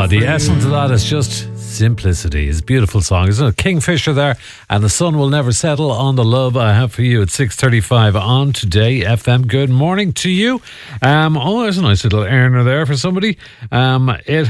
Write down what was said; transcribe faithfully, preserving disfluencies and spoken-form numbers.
Ah, the essence of that is just simplicity. It's a beautiful song, isn't it? Kingfisher there, and The Sun Will Never Settle on the love I have for you at six thirty-five on Today F M. Good morning to you. Um, oh, there's a nice little earner there for somebody. Um, it